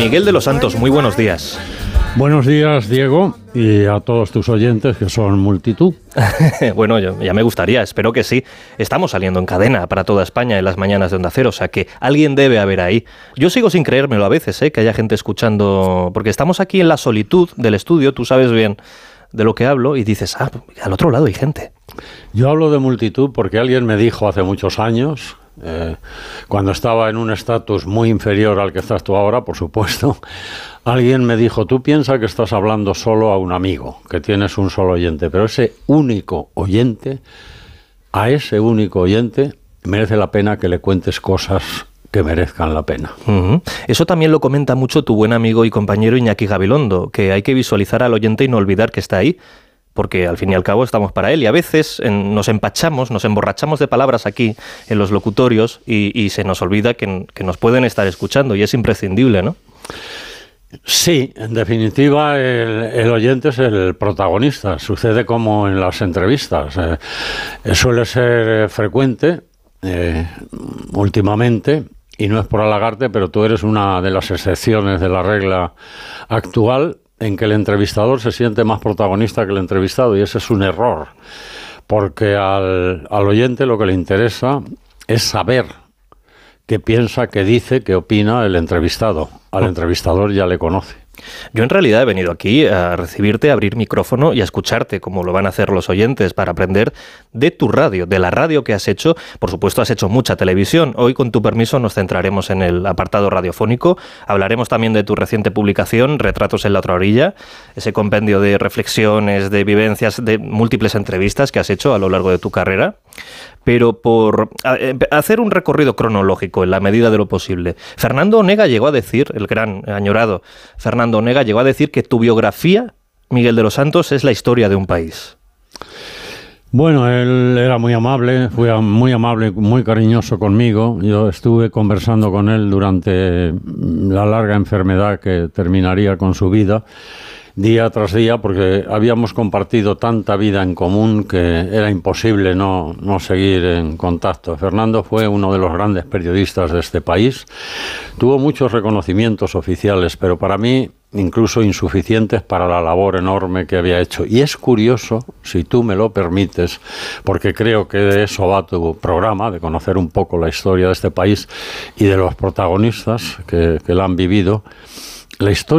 Miguel de los Santos, muy buenos días. Buenos días, Diego, y a todos tus oyentes, que son multitud. Bueno, ya me gustaría, espero que sí. Estamos saliendo en cadena para toda España en las mañanas de Onda Cero, o sea que alguien debe haber ahí. Yo sigo sin creérmelo a veces, que haya gente escuchando, porque estamos aquí en la solitud del estudio, tú sabes bien de lo que hablo, y dices, al otro lado hay gente. Yo hablo de multitud porque alguien me dijo hace muchos años, cuando estaba en un estatus muy inferior al que estás tú ahora, por supuesto, alguien me dijo, tú piensas que estás hablando solo a un amigo, que tienes un solo oyente, pero ese único oyente, a ese único oyente merece la pena que le cuentes cosas que merezcan la pena. Uh-huh. Eso también lo comenta mucho tu buen amigo y compañero Iñaki Gabilondo, que hay que visualizar al oyente y no olvidar que está ahí, porque al fin y al cabo estamos para él, y a veces nos empachamos, nos emborrachamos de palabras aquí en los locutorios y se nos olvida que nos pueden estar escuchando, y es imprescindible, ¿no? Sí, en definitiva el oyente es el protagonista. Sucede como en las entrevistas. Suele ser frecuente últimamente, y no es por halagarte, pero tú eres una de las excepciones de la regla actual en que el entrevistador se siente más protagonista que el entrevistado, y ese es un error, porque al oyente lo que le interesa es saber qué piensa, qué dice, qué opina el entrevistado. Al entrevistador ya le conoce. Yo en realidad he venido aquí a recibirte, a abrir micrófono y a escucharte, como lo van a hacer los oyentes, para aprender de tu radio, de la radio que has hecho. Por supuesto, has hecho mucha televisión. Hoy, con tu permiso, nos centraremos en el apartado radiofónico. Hablaremos también de tu reciente publicación, Retratos en la otra orilla, ese compendio de reflexiones, de vivencias, de múltiples entrevistas que has hecho a lo largo de tu carrera. Pero por hacer un recorrido cronológico en la medida de lo posible, Fernando Onega llegó a decir, el gran añorado Fernando Onega llegó a decir que tu biografía, Miguel de los Santos, es la historia de un país. Bueno, él era muy amable, muy cariñoso conmigo. Yo estuve conversando con él durante la larga enfermedad que terminaría con su vida, día tras día, porque habíamos compartido tanta vida en común que era imposible no seguir en contacto. Fernando fue uno de los grandes periodistas de este país. Tuvo muchos reconocimientos oficiales, pero para mí incluso insuficientes para la labor enorme que había hecho. Y es curioso, si tú me lo permites, porque creo que de eso va tu programa, de conocer un poco la historia de este país y de los protagonistas que la han vivido. La historia